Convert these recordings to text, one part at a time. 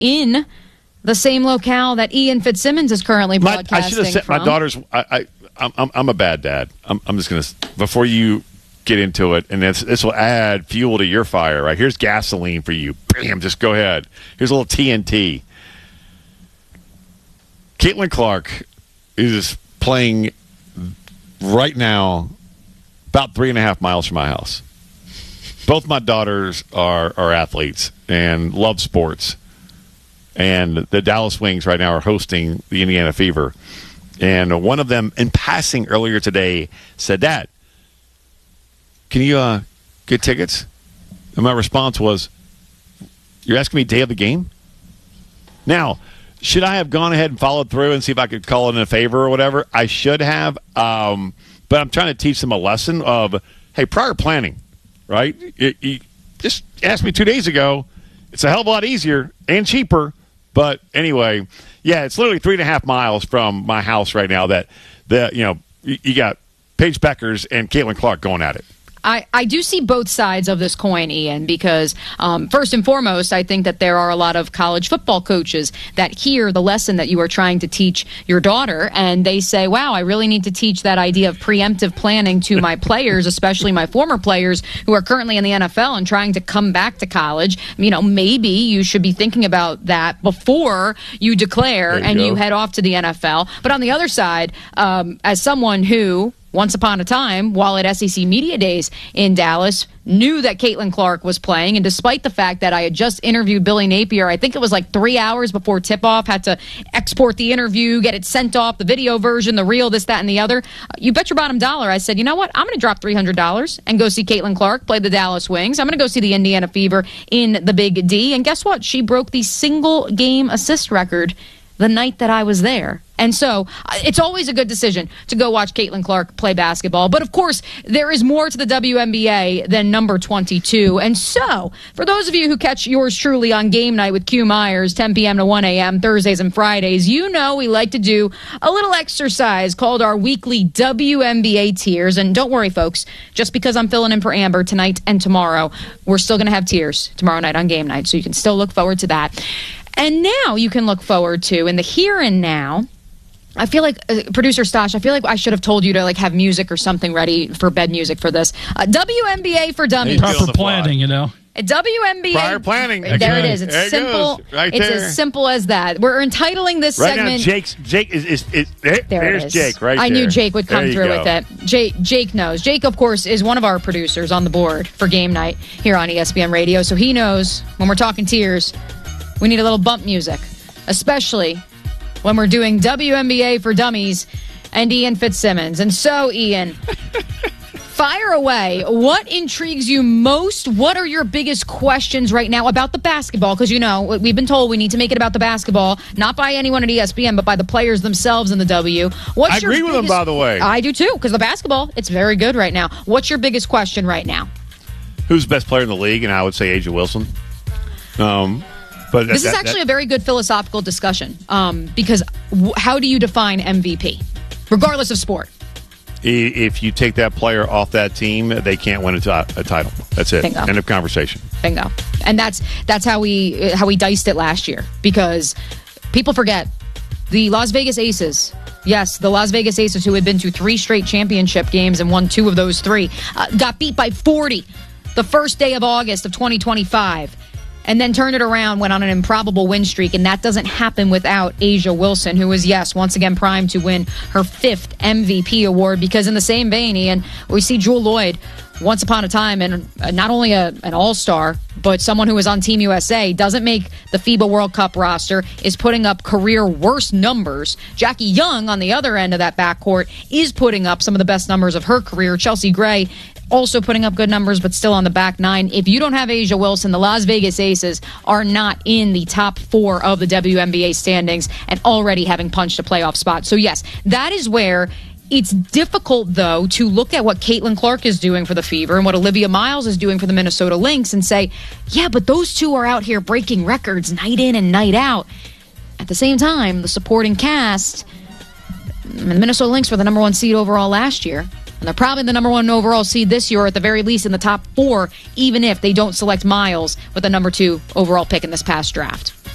in the same locale that Ian Fitzsimmons is currently broadcasting I should have said from. my daughter's. I'm a bad dad. I'm just going to, before you get into it, and this will add fuel to your fire, right? Here's gasoline for you. Bam, just go ahead. Here's a little TNT. Caitlin Clark is playing right now about 3.5 miles from my house. Both my daughters are athletes and love sports. And the Dallas Wings right now are hosting the Indiana Fever. And one of them, in passing earlier today, said, "Dad, can you get tickets?" And my response was, "You're asking me day of the game?" Now, should I have gone ahead and followed through and see if I could call in a favor or whatever? I should have. But I'm trying to teach them a lesson of, hey, prior planning, right? You just asked me 2 days ago. It's a hell of a lot easier and cheaper. But anyway, yeah, it's literally 3.5 miles from my house right now that you got Paige Beckers and Caitlin Clark going at it. I do see both sides of this coin, Ian, because first and foremost, I think that there are a lot of college football coaches that hear the lesson that you are trying to teach your daughter, and they say, wow, I really need to teach that idea of preemptive planning to my players, especially my former players who are currently in the NFL and trying to come back to college. Maybe you should be thinking about that before you declare you head off to the NFL. But on the other side, as someone who, once upon a time, while at SEC Media Days in Dallas, knew that Caitlin Clark was playing. And despite the fact that I had just interviewed Billy Napier, I think it was like 3 hours before tip-off, had to export the interview, get it sent off, the video version, the reel, this, that, and the other. You bet your bottom dollar, I said, you know what? I'm going to drop $300 and go see Caitlin Clark play the Dallas Wings. I'm going to go see the Indiana Fever in the Big D. And guess what? She broke the single-game assist record the night that I was there. And so it's always a good decision to go watch Caitlin Clark play basketball. But, of course, there is more to the WNBA than number 22. And so, for those of you who catch yours truly on Game Night with Q Myers, 10 p.m. to 1 a.m., Thursdays and Fridays, you know we like to do a little exercise called our weekly WNBA tiers. And don't worry, folks, just because I'm filling in for Amber tonight and tomorrow, we're still going to have tiers tomorrow night on Game Night. So you can still look forward to that. And now you can look forward to, in the here and now, I feel like, Producer Stosh, I feel like I should have told you to have music or something ready for bed music for this. WNBA for Dummies. Proper planning, WNBA. Prior planning. There it is. It's there simple. It goes. Right it's there. as simple as that. We're entitling this right segment. Now, Jake is there's Jake right there. I knew Jake would come through go. with it. Jake knows. Jake, of course, is one of our producers on the board for Game Night here on ESPN Radio, so he knows when we're talking tiers, we need a little bump music, especially when we're doing WNBA for Dummies and Ian Fitzsimmons. And so, Ian, fire away. What intrigues you most? What are your biggest questions right now about the basketball? Because, we've been told we need to make it about the basketball, not by anyone at ESPN, but by the players themselves in the W. I agree with them, by the way. I do, too, because the basketball, it's very good right now. What's your biggest question right now? Who's the best player in the league? And I would say A'ja Wilson. But this is actually a very good philosophical discussion because how do you define MVP, regardless of sport? If you take that player off that team, they can't win a title. That's it. Bingo. End of conversation. Bingo. And that's how we diced it last year, because people forget the Las Vegas Aces. Yes, the Las Vegas Aces, who had been to 3 straight championship games and won 2 of those 3, got beat by 40 the first day of August of 2025. And then turned it around, went on an improbable win streak, and that doesn't happen without A'ja Wilson, who is, yes, once again primed to win her 5th MVP award, because in the same vein, Ian, we see Jewell Loyd, once upon a time, and not only an all-star, but someone who was on Team USA, doesn't make the FIBA World Cup roster, is putting up career worst numbers. Jackie Young, on the other end of that backcourt, is putting up some of the best numbers of her career. Chelsea Gray also putting up good numbers, but still on the back 9. If you don't have A'ja Wilson, the Las Vegas Aces are not in the top 4 of the WNBA standings and already having punched a playoff spot. So, yes, that is where it's difficult, though, to look at what Caitlin Clark is doing for the Fever and what Olivia Miles is doing for the Minnesota Lynx and say, yeah, but those two are out here breaking records night in and night out. At the same time, the supporting cast, the Minnesota Lynx were the number 1 seed overall last year. And they're probably the number 1 overall seed this year, or at the very least in the top 4, even if they don't select Miles with the number 2 overall pick in this past draft.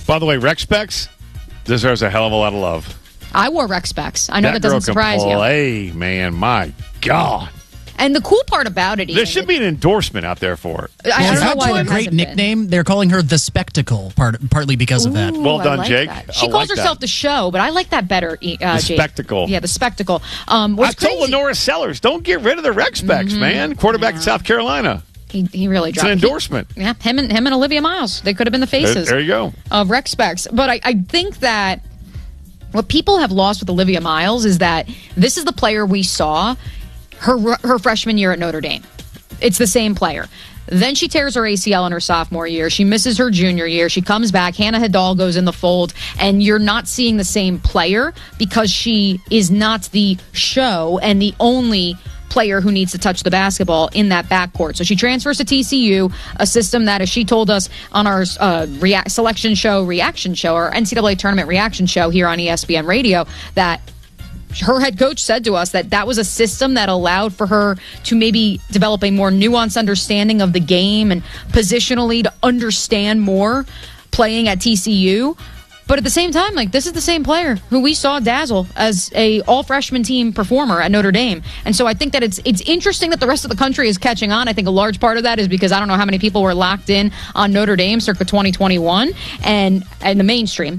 By the way, Rec Specs deserves a hell of a lot of love. I wore Rec Specs. I know that doesn't surprise you. Hey, man, my God. And the cool part about it, Ian, there should be an endorsement out there for it. I don't know why a great nickname. They're calling her the Spectacle, partly because of that. Well done, like Jake. That. She calls herself the Show, but I like that better, Jake. The Spectacle. Yeah, the Spectacle. I told Lenora Sellers, don't get rid of the Rec Specs, man. Quarterback in South Carolina. He really dropped. It's an endorsement. Him and Olivia Miles. They could have been the faces. There you go. Of Rec Specs. But I think that what people have lost with Olivia Miles is that this is the player we saw her freshman year at Notre Dame. It's the same player. Then she tears her ACL in her sophomore year. She misses her junior year. She comes back. Hannah Hidal goes in the fold, and you're not seeing the same player because she is not the Show and the only player who needs to touch the basketball in that backcourt. So she transfers to TCU, a system that, as she told us on our reaction show, our NCAA tournament reaction show here on ESPN Radio, that her head coach said to us that was a system that allowed for her to maybe develop a more nuanced understanding of the game and positionally to understand more playing at TCU. But at the same time, this is the same player who we saw dazzle as a all-freshman team performer at Notre Dame. And so I think that it's interesting that the rest of the country is catching on. I think a large part of that is because I don't know how many people were locked in on Notre Dame circa 2021 and in the mainstream.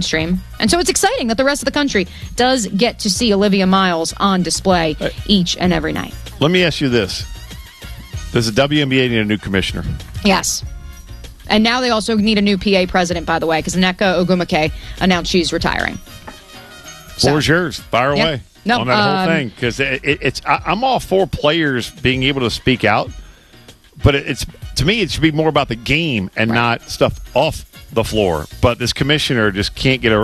And so it's exciting that the rest of the country does get to see Olivia Miles on display each and every night. Let me ask you this. Does the WNBA need a new commissioner? Yes. And now they also need a new PA president, by the way, because Nneka Ogwumike announced she's retiring. Floor's yours. Fire away no, on that whole thing. Because I'm all for players being able to speak out, but to me, it should be more about the game and not stuff off the floor. But this commissioner just can't get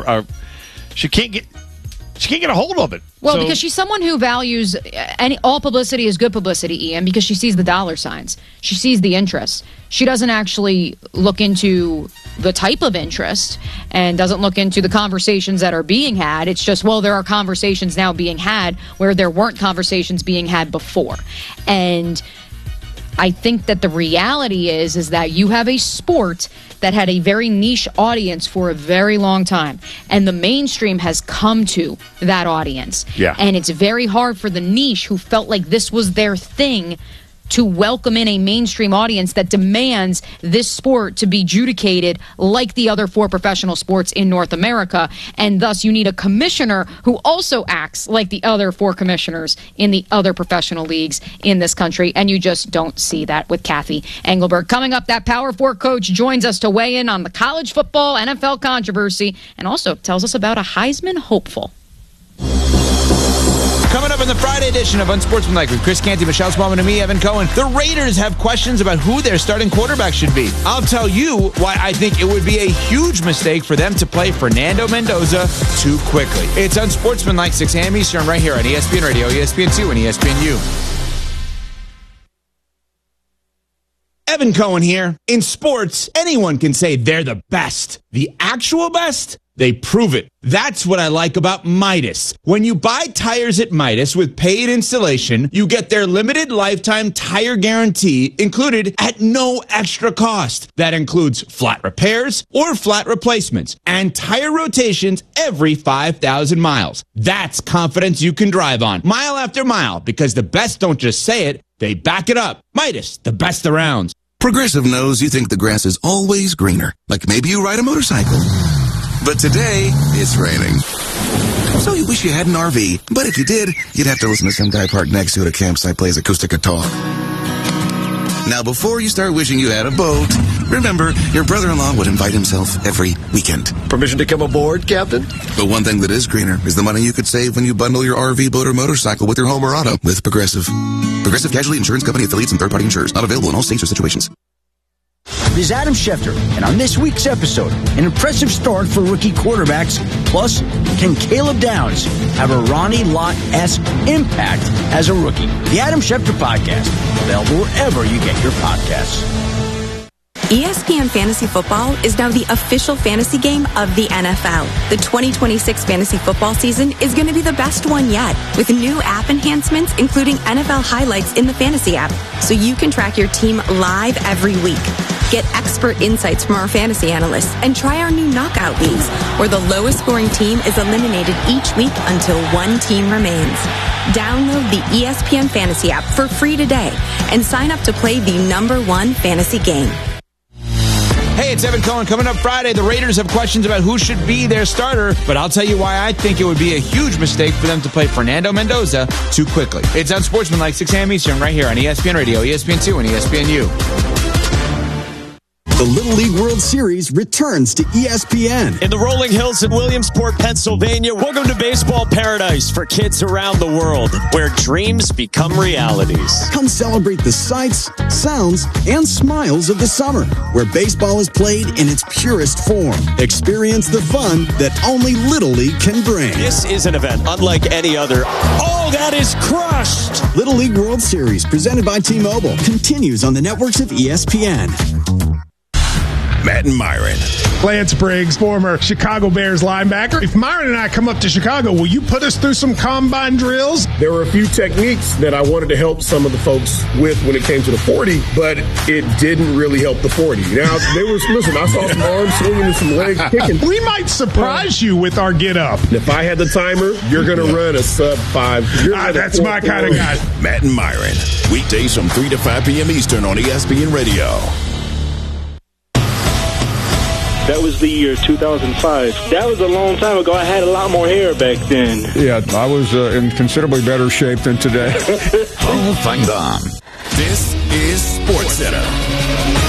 she can't get a hold of it. Well, because she's someone who values all publicity is good publicity, Ian, because she sees the dollar signs. She sees the interest. She doesn't actually look into the type of interest and doesn't look into the conversations that are being had. It's just, there are conversations now being had where there weren't conversations being had before. And I think that the reality is that you have a sport that had a very niche audience for a very long time. And the mainstream has come to that audience. Yeah. And it's very hard for the niche who felt like this was their thing to welcome in a mainstream audience that demands this sport to be adjudicated like the other four professional sports in North America. And thus you need a commissioner who also acts like the other four commissioners in the other professional leagues in this country. And you just don't see that with Kathy Engelberg. Coming up, that Power 4 coach joins us to weigh in on the college football NFL controversy and also tells us about a Heisman hopeful. Coming up in the Friday edition of Unsportsmanlike with Chris Canty, Michelle Smallman, and me, Evan Cohen. The Raiders have questions about who their starting quarterback should be. I'll tell you why I think it would be a huge mistake for them to play Fernando Mendoza too quickly. It's Unsportsmanlike, 6 a.m. Eastern, right here on ESPN Radio, ESPN2, and ESPNU. Evan Cohen here. In sports, anyone can say they're the best. The actual best? They prove it. That's what I like about Midas. When you buy tires at Midas with paid installation, you get their limited lifetime tire guarantee included at no extra cost. That includes flat repairs or flat replacements and tire rotations every 5,000 miles. That's confidence you can drive on mile after mile because the best don't just say it, they back it up. Midas, the best around. Progressive knows you think the grass is always greener, like maybe you ride a motorcycle. But today, it's raining. So you wish you had an RV, but if you did, you'd have to listen to some guy parked next to it at a campsite plays acoustic guitar. Now, before you start wishing you had a boat, remember, your brother-in-law would invite himself every weekend. Permission to come aboard, Captain? But one thing that is greener is the money you could save when you bundle your RV, boat, or motorcycle with your home or auto with Progressive. Progressive Casualty Insurance Company affiliates and third-party insurers. Not available in all states or situations. This is Adam Schefter, and on this week's episode, an impressive start for rookie quarterbacks, plus can Caleb Downs have a Ronnie Lott-esque impact as a rookie? The Adam Schefter Podcast, available wherever you get your podcasts. ESPN Fantasy Football is now the official fantasy game of the NFL. The 2026 fantasy football season is going to be the best one yet, with new app enhancements, including NFL highlights in the fantasy app, so you can track your team live every week. Get expert insights from our fantasy analysts and try our new knockout leagues, where the lowest scoring team is eliminated each week until one team remains. Download the ESPN Fantasy app for free today and sign up to play the #1 fantasy game. Hey, it's Evan Cohen. Coming up Friday, the Raiders have questions about who should be their starter, but I'll tell you why I think it would be a huge mistake for them to play Fernando Mendoza too quickly. It's Unsportsmanlike, 6 a.m. Eastern, right here on ESPN Radio, ESPN2, and ESPNU. The Little League World Series returns to ESPN. In the rolling hills of Williamsport, Pennsylvania, welcome to baseball paradise for kids around the world, where dreams become realities. Come celebrate the sights, sounds, and smiles of the summer, where baseball is played in its purest form. Experience the fun that only Little League can bring. This is an event unlike any other. Oh, that is crushed! Little League World Series, presented by T-Mobile, continues on the networks of ESPN. Matt and Myron. Lance Briggs, former Chicago Bears linebacker. If Myron and I come up to Chicago, will you put us through some combine drills? There were a few techniques that I wanted to help some of the folks with when it came to the 40, but it didn't really help the 40. Now, I saw some arms swinging and some legs kicking. We might surprise you with our get-up. If I had the timer, you're going to run a sub-5. That's my kind of guy. Matt and Myron. Weekdays from 3 to 5 p.m. Eastern on ESPN Radio. That was the year 2005. That was a long time ago. I had a lot more hair back then. Yeah, I was in considerably better shape than today. Hall of Fame. This is SportsCenter.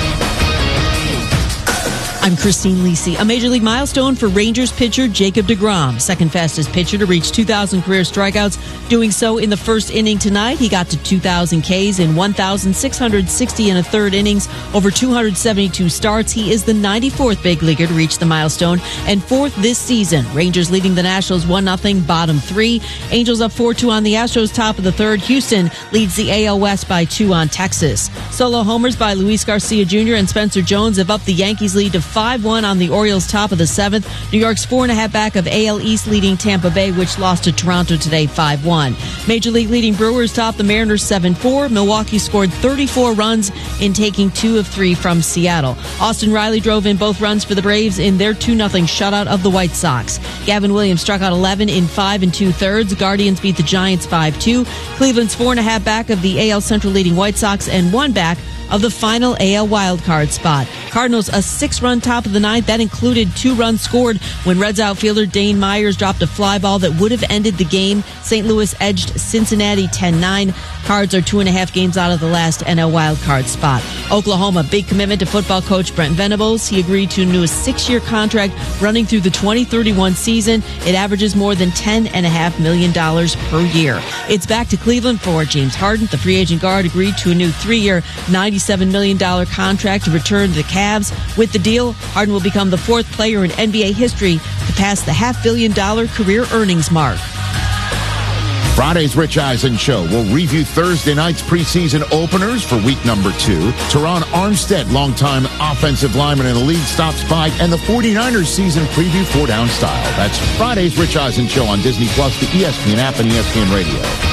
I'm Christine Lisi. A major league milestone for Rangers pitcher Jacob deGrom, second fastest pitcher to reach 2,000 career strikeouts, doing so in the first inning tonight. He got to 2,000 Ks in 1,660 and a third innings over 272 starts. He is the 94th big leaguer to reach the milestone and fourth this season. Rangers leading the Nationals 1-0, bottom three. Angels up 4-2 on the Astros, top of the third. Houston leads the AL West by 2 on Texas. Solo homers by Luis Garcia Jr. and Spencer Jones have upped the Yankees lead to 5-1 on the Orioles, top of the seventh. New York's 4.5 back of AL East leading Tampa Bay, which lost to Toronto today 5-1. Major League leading Brewers top the Mariners 7-4. Milwaukee scored 34 runs in taking 2 of 3 from Seattle. Austin Riley drove in both runs for the Braves in their 2-0 shutout of the White Sox. Gavin Williams struck out 11 in 5 2/3. Guardians beat the Giants 5-2. Cleveland's 4.5 back of the AL Central leading White Sox and 1 back of the final AL wildcard spot. Cardinals a 6-run top of the ninth. That included 2 runs scored when Reds outfielder Dane Myers dropped a fly ball that would have ended the game. St. Louis edged Cincinnati 10-9. Cards are 2.5 games out of the last NL wildcard spot. Oklahoma, big commitment to football coach Brent Venables. He agreed to a new 6-year contract running through the 2031 season. It averages more than $10.5 million per year. It's back to Cleveland for James Harden. The free agent guard agreed to a new 3-year, $97 million contract to return to the Cavs. With the deal, Harden will become the 4th player in NBA history to pass the $500 million career earnings mark. Friday's Rich Eisen Show will review Thursday night's preseason openers for week number 2. Teron Armstead, longtime offensive lineman in the league, stops by, and the 49ers season preview 4-down style. That's Friday's Rich Eisen Show on Disney Plus, the ESPN app, and ESPN Radio.